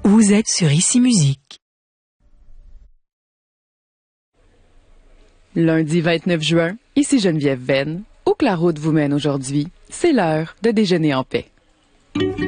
Vous êtes sur Ici Musique. Lundi 29 juin, ici Geneviève Venn. Où que la route vous mène aujourd'hui, c'est l'heure de déjeuner en paix.